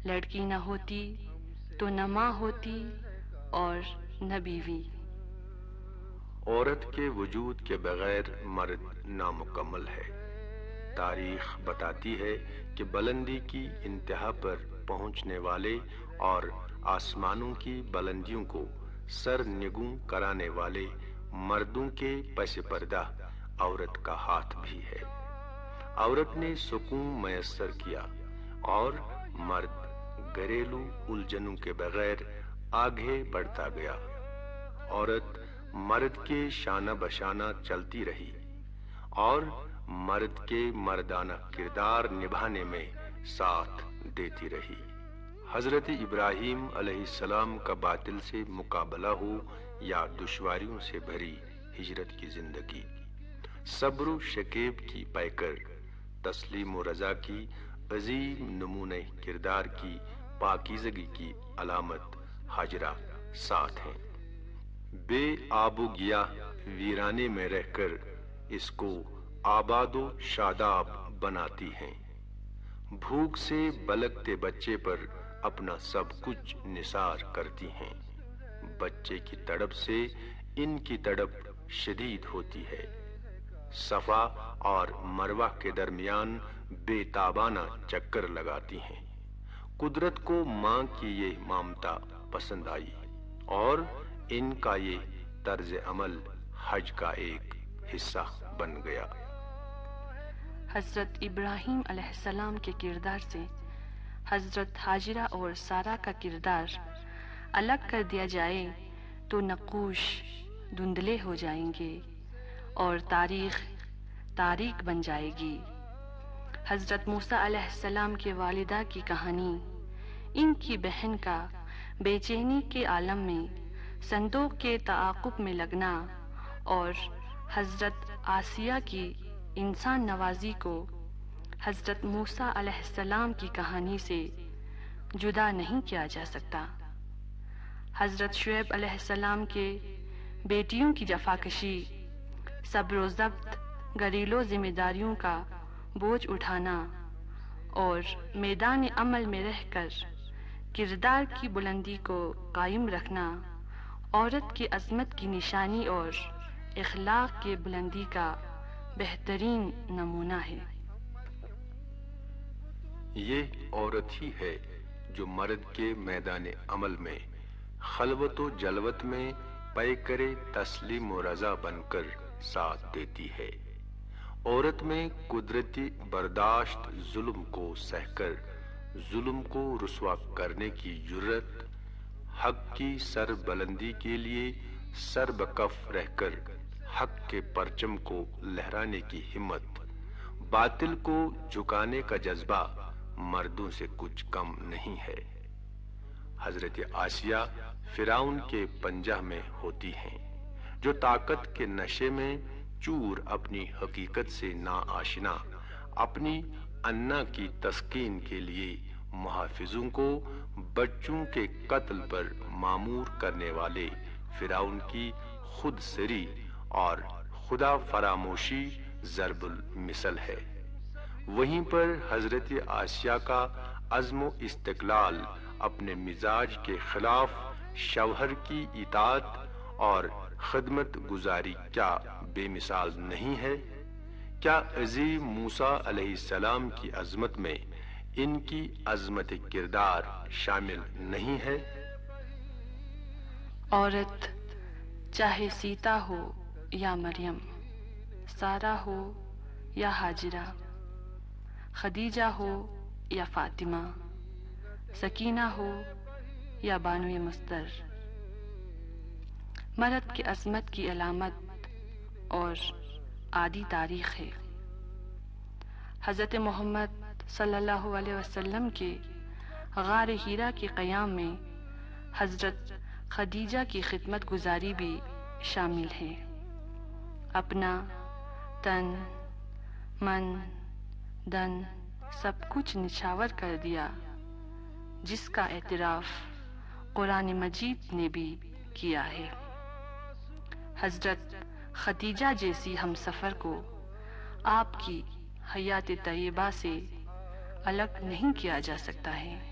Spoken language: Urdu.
لڑکی نہ ہوتی تو نہ ماں ہوتی اور نہ بیوی۔ عورت کے وجود کے بغیر مرد نامکمل ہے۔ تاریخ بتاتی ہے کہ بلندی کی انتہا پر پہنچنے والے اور آسمانوں کی بلندیوں کو سر نگوں کرانے والے مردوں کے پس پردہ عورت کا ہاتھ بھی ہے۔ عورت نے سکون میسر کیا اور مرد گھریلو الجھنوں کے بغیر آگے بڑھتا گیا۔ عورت مرد کے شانہ بشانہ چلتی رہی اور مرد کے مردانہ کردار نبھانے میں ساتھ دیتی رہی۔ حضرت ابراہیم علیہ السلام کا باطل سے مقابلہ ہو یا دشواریوں سے بھری ہجرت کی زندگی، صبر و شکیب کی پیکر، تسلیم و رضا کی عظیم نمونہ کردار کی پاکیزگی کی علامت ہاجرہ ساتھ ہیں۔ بے آب و گیا ویرانے میں رہ کر اس کو آباد و شاداب بناتی ہیں۔ بھوک سے بلکتے بچے پر اپنا سب کچھ نثار کرتی ہیں۔ بچے کی تڑپ سے ان کی تڑپ شدید ہوتی ہے۔ صفا اور مروہ کے درمیان بے تابانہ چکر لگاتی ہیں۔ قدرت کو ماں کی یہ مامتا پسند آئی اور ان کا یہ طرز عمل حج کا ایک حصہ بن گیا۔ حضرت ابراہیم علیہ السلام کے کردار سے حضرت ہاجرہ اور سارہ کا کردار الگ کر دیا جائے تو نقوش دھندلے ہو جائیں گے اور تاریخ تاریک بن جائے گی۔ حضرت موسیٰ علیہ السلام کے والدہ کی کہانی، ان کی بہن کا بے چینی کے عالم میں صندوق کے تعاقب میں لگنا اور حضرت آسیہ کی انسان نوازی کو حضرت موسیٰ علیہ السلام کی کہانی سے جدا نہیں کیا جا سکتا۔ حضرت شعیب علیہ السلام کے بیٹیوں کی جفاکشی، صبر و ضبط، گھریلو ذمہ داریوں کا بوجھ اٹھانا اور میدان عمل میں رہ کر کردار کی بلندی کو قائم رکھنا عورت کی عظمت کی نشانی اور اخلاق کی بلندی کا بہترین نمونہ ہے۔ یہ عورت ہی ہے جو مرد کے میدان عمل میں خلوت و جلوت میں پیکر تسلیم و رضا بن کر ساتھ دیتی ہے۔ عورت میں قدرتی برداشت، ظلم کو سہ کر ظلم کو رسوا کرنے کی جرأت، حق کی سر بلندی کے لیے سر بکف رہ کر حق کے پرچم کو لہرانے کی ہمت، باطل کو جھکانے کا جذبہ مردوں سے کچھ کم نہیں ہے۔ حضرت آسیہ فرعون کے پنجہ میں ہوتی ہیں، جو طاقت کے نشے میں چور اپنی حقیقت سے ناآشنا اپنی انا کی تسکین کے لیے محافظوں کو بچوں کے قتل پر مامور کرنے والے فرعون کی خود سری اور خدا فراموشی ضرب المثل ہے۔ وہیں پر حضرت آسیہ کا عزم و استقلال اپنے مزاج کے خلاف شوہر کی اطاعت اور خدمت گزاری کیا بے مثال نہیں ہے؟ کیا عظیم موسیٰ علیہ السلام کی عظمت میں ان کی عظمت کردار شامل نہیں ہے؟ عورت چاہے سیتا ہو یا مریم، سارہ ہو یا ہاجرہ، خدیجہ ہو یا فاطمہ، سکینہ ہو یا بانو مصطر، مرد کی عظمت کی علامت اور عادی تاریخ ہے۔ حضرت محمد صلی اللہ علیہ وسلم کے غار ہیرا کے قیام میں حضرت خدیجہ کی خدمت گزاری بھی شامل ہے۔ اپنا تن من دن سب کچھ نچھاور کر دیا، جس کا اعتراف قرآن مجید نے بھی کیا ہے۔ حضرت خدیجہ جیسی ہم سفر کو آپ کی حیات طیبہ سے الگ نہیں کیا جا سکتا ہے۔